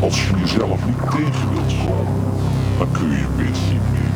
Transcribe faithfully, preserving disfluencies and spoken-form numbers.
Als je jezelf niet tegen wilt komen, dan kun je best niet meer.